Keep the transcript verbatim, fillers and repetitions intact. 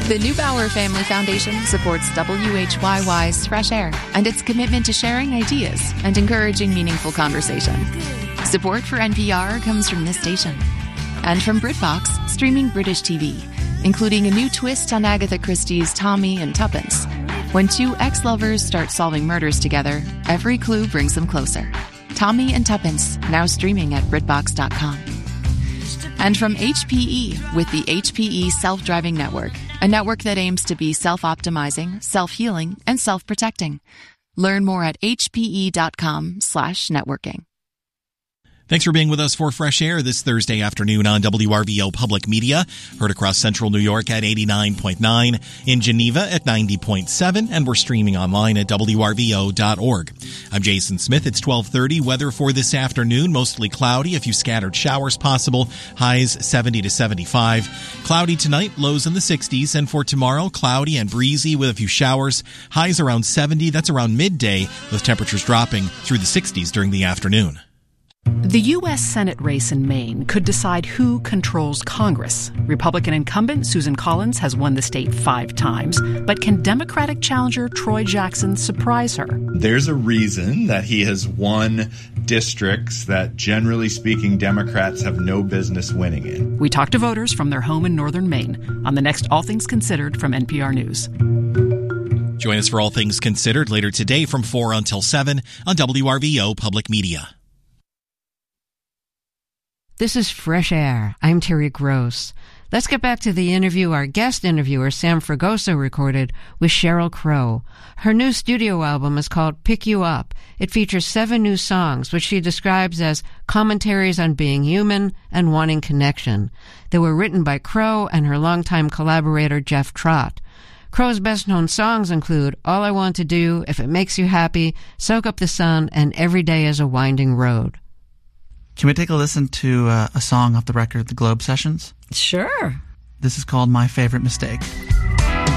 The Neubauer Family Foundation supports W H Y Y's Fresh Air and its commitment to sharing ideas and encouraging meaningful conversation. Support for N P R comes from this station and from BritBox, streaming British T V, including a new twist on Agatha Christie's Tommy and Tuppence. When two ex-lovers start solving murders together, every clue brings them closer. Tommy and Tuppence, now streaming at BritBox dot com. And from H P E with the H P E Self-Driving Network, a network that aims to be self-optimizing, self-healing, and self-protecting. Learn more at H P E dot com slash networking. Thanks for being with us for Fresh Air this Thursday afternoon on W R V O Public Media. Heard across central New York at eighty-nine point nine, in Geneva at ninety point seven, and we're streaming online at W R V O dot org. I'm Jason Smith. It's twelve thirty. Weather for this afternoon, mostly cloudy, a few scattered showers possible, highs seventy to seventy-five. Cloudy tonight, lows in the sixties, and for tomorrow, cloudy and breezy with a few showers, highs around seventy. That's around midday, with temperatures dropping through the sixties during the afternoon. The U S Senate race in Maine could decide who controls Congress. Republican incumbent Susan Collins has won the state five times, but can Democratic challenger Troy Jackson surprise her? There's a reason that he has won districts that, generally speaking, Democrats have no business winning in. We talked to voters from their home in northern Maine on the next All Things Considered from N P R News. Join us for All Things Considered later today from four until seven on W R V O Public Media. This is Fresh Air. I'm Terry Gross. Let's get back to the interview our guest interviewer, Sam Fragoso, recorded with Sheryl Crow. Her new studio album is called Pick You Up. It features seven new songs, which she describes as commentaries on being human and wanting connection. They were written by Crow and her longtime collaborator, Jeff Trott. Crow's best-known songs include All I Want to Do, If It Makes You Happy, Soak Up the Sun, and Every Day is a Winding Road. Can we take a listen to uh, a song off the record, The Globe Sessions? Sure. This is called My Favorite Mistake.